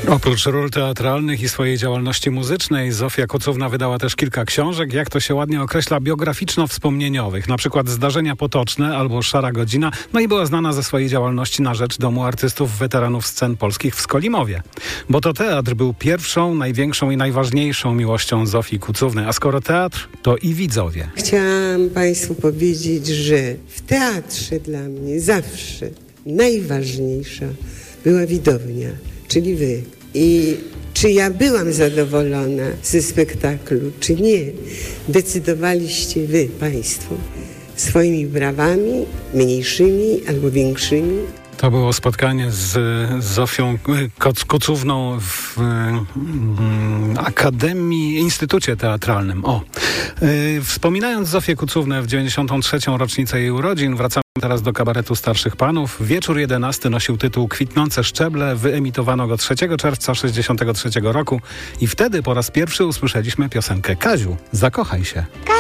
Oprócz ról teatralnych i swojej działalności muzycznej, Zofia Kucówna wydała też kilka książek, jak to się ładnie określa, biograficzno-wspomnieniowych, na przykład Zdarzenia potoczne albo Szara godzina, no i była znana ze swojej działalności na rzecz Domu Artystów Weteranów Scen Polskich w Skolimowie. Bo to teatr był pierwszą, największą i najważniejszą miłością Zofii Kucówny, a skoro teatr, to i widzowie. Chciałam Państwu powiedzieć, że w teatrze dla mnie zawsze najważniejsza była widownia, czyli wy. I czy ja byłam zadowolona ze spektaklu, czy nie, decydowaliście wy, Państwo, swoimi brawami, mniejszymi albo większymi. To było spotkanie z Zofią Kucówną w Akademii, Instytucie Teatralnym. Wspominając Zofię Kucównę w 93. rocznicę jej urodzin, wracamy teraz do kabaretu Starszych Panów. Wieczór 11 nosił tytuł Kwitnące szczeble. Wyemitowano go 3 czerwca 1963 roku i wtedy po raz pierwszy usłyszeliśmy piosenkę Kaziu, zakochaj się.